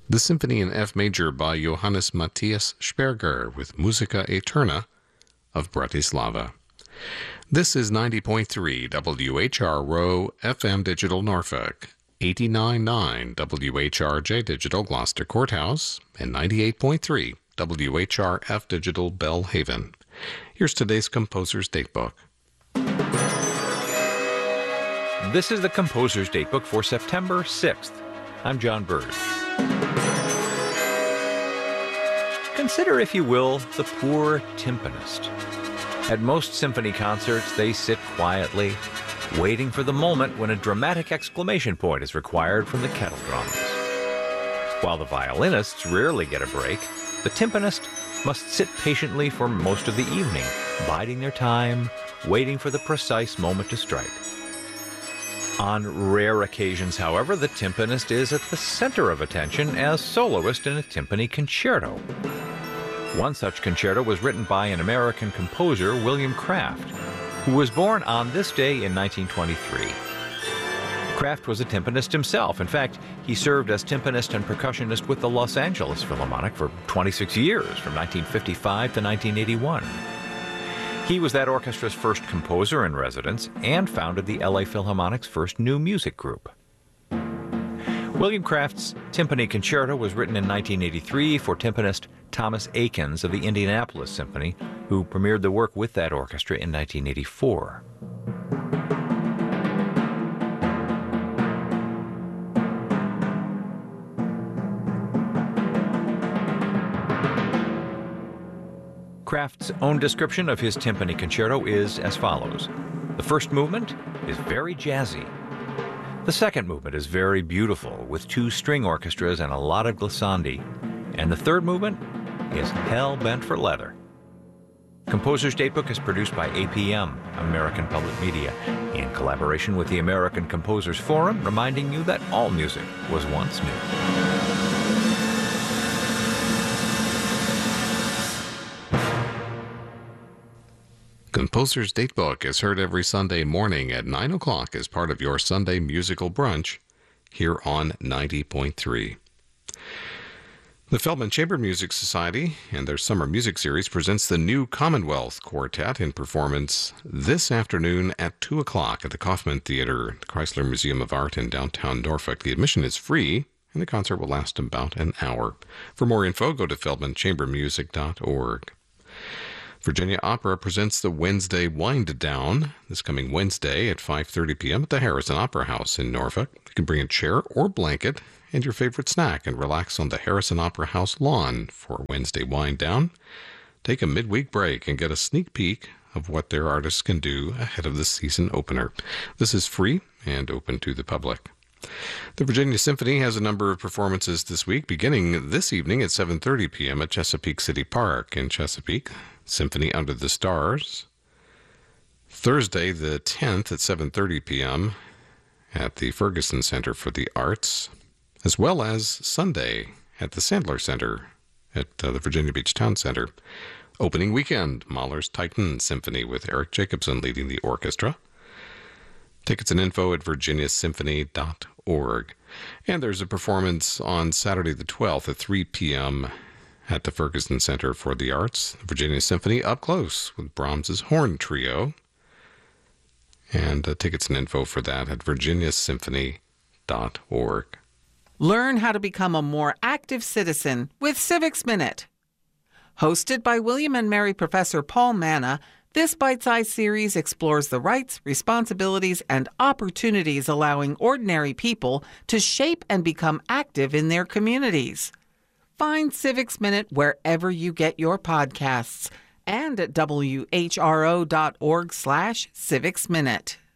The Symphony in F Major by Johannes Matthias Sperger with Musica Eterna of Bratislava. This is 90.3 WHRO FM Digital Norfolk, 89.9 WHRJ Digital Gloucester Courthouse, and 98.3 WHRF Digital Belhaven. Here's today's Composer's Datebook. This is the Composer's Datebook for September 6th. I'm John Bird. Consider, if you will, the poor timpanist. At most symphony concerts, they sit quietly, waiting for the moment when a dramatic exclamation point is required from the kettle drums. While the violinists rarely get a break, the timpanist must sit patiently for most of the evening, biding their time, waiting for the precise moment to strike. On rare occasions, however, the timpanist is at the center of attention as soloist in a timpani concerto. One such concerto was written by an American composer, William Kraft, who was born on this day in 1923. Kraft was a timpanist himself. In fact, he served as timpanist and percussionist with the Los Angeles Philharmonic for 26 years, from 1955 to 1981. He was that orchestra's first composer in residence and founded the LA Philharmonic's first new music group. William Kraft's Timpani Concerto was written in 1983 for timpanist Thomas Akins of the Indianapolis Symphony, who premiered the work with that orchestra in 1984. Kraft's own description of his Timpani Concerto is as follows. The first movement is very jazzy. The second movement is very beautiful, with 2 string orchestras and a lot of glissandi. And the third movement is hell-bent for leather. Composer's Datebook is produced by APM, American Public Media, in collaboration with the American Composers Forum, reminding you that all music was once new. Composer's Datebook is heard every Sunday morning at 9 o'clock as part of your Sunday musical brunch here on 90.3. The Feldman Chamber Music Society and their summer music series presents the new Commonwealth Quartet in performance this afternoon at 2 o'clock at the Kaufman Theater, the Chrysler Museum of Art in downtown Norfolk. The admission is free, and the concert will last about an hour. For more info, go to feldmanchambermusic.org. Virginia Opera presents the Wednesday Wind Down this coming Wednesday at 5:30 p.m. at the Harrison Opera House in Norfolk. You can bring a chair or blanket and your favorite snack and relax on the Harrison Opera House lawn for Wednesday Wind Down. Take a midweek break and get a sneak peek of what their artists can do ahead of the season opener. This is free and open to the public. The Virginia Symphony has a number of performances this week, beginning this evening at 7:30 p.m. at Chesapeake City Park in Chesapeake. Symphony Under the Stars. Thursday the 10th at 7:30 p.m. at the Ferguson Center for the Arts, as well as Sunday at the Sandler Center at the Virginia Beach Town Center. Opening weekend, Mahler's Titan Symphony with Eric Jacobson leading the orchestra. Tickets and info at virginiasymphony.org. And there's a performance on Saturday the 12th at 3 p.m. at the Ferguson Center for the Arts. The Virginia Symphony up close with Brahms's Horn Trio. And tickets and info for that at virginiasymphony.org. Learn how to become a more active citizen with Civics Minute. Hosted by William and Mary Professor Paul Manna, this bite-sized series explores the rights, responsibilities, and opportunities allowing ordinary people to shape and become active in their communities. Find Civics Minute wherever you get your podcasts and at whro.org/civicsminute.